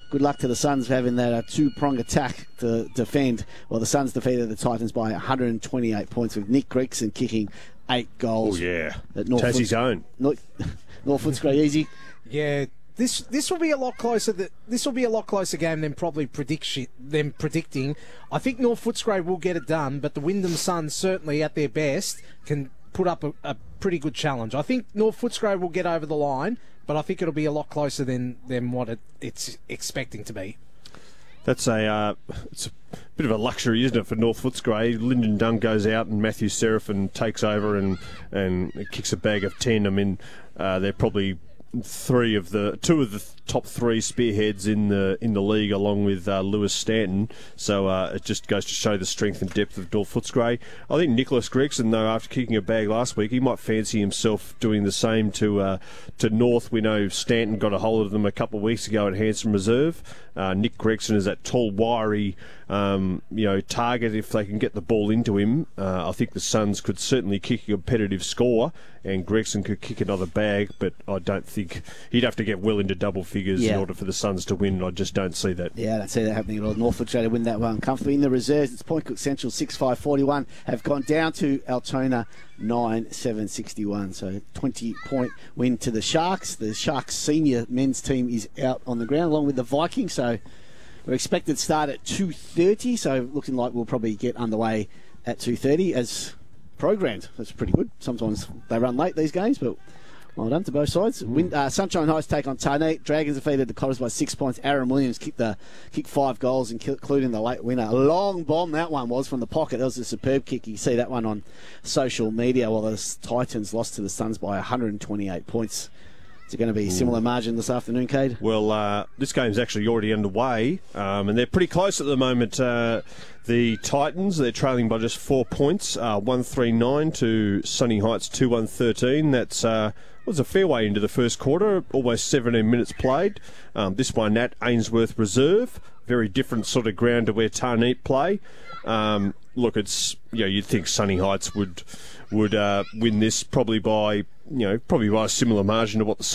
good luck to the Suns for having that two-prong attack to defend. Well, the Suns defeated the Titans by 128 points with Nick Gregson kicking 8 goals. Oh, yeah. Tassie's own. North Footscray easy. Yeah. This will be a lot closer. This will be a lot closer game than probably predicting. I think North Footscray will get it done, but the Wyndham Suns certainly at their best can put up a pretty good challenge. I think North Footscray will get over the line, but I think it'll be a lot closer than what it's expecting to be. It's a bit of a luxury, isn't it, for North Footscray? Lyndon Dunn goes out and Matthew Seraphin takes over and kicks a bag of 10. I mean, they're probably two of the top 3 spearheads in the league, along with Lewis Stanton. So it just goes to show the strength and depth of North Footscray. I think Nicholas Gregson, though, after kicking a bag last week, he might fancy himself doing the same to North. We know Stanton got a hold of them a couple of weeks ago at Hanson Reserve. Nick Gregson is that tall, wiry, target. If they can get the ball into him, I think the Suns could certainly kick a competitive score, and Gregson could kick another bag. But I don't think he'd have to get well into double figures in order for the Suns to win. I just don't see that. Yeah, I don't see that happening at all. North Footscray to win that one comfortably. In the reserves, it's Point Cook Central 6-5-41 have gone down to Altona 9-7-61. So 20-point win to the Sharks. The Sharks senior men's team is out on the ground along with the Vikings. So we're expected to start at 2:30. So looking like we'll probably get underway at 2:30 as programmed. That's pretty good. Sometimes they run late, these games, but well done to both sides. Sunshine Heights take on Tarneit. Dragons defeated the Cotters by 6 points. Aaron Williams kicked 5 goals, including the late winner. A long bomb that one was from the pocket. That was a superb kick. You see that one on social media. While the Titans lost to the Suns by 128 points. Is it going to be a similar margin this afternoon, Cade? Well, this game's actually already underway, and they're pretty close at the moment. The Titans, they're trailing by just 4 points, 139 to Sunny Heights 2-1-13. That's was a fair way into the first quarter, almost 17 minutes played. This one at Ainsworth Reserve, very different sort of ground to where Tarneit play. Look, it's you'd think Sunny Heights would win this probably by a similar margin to what the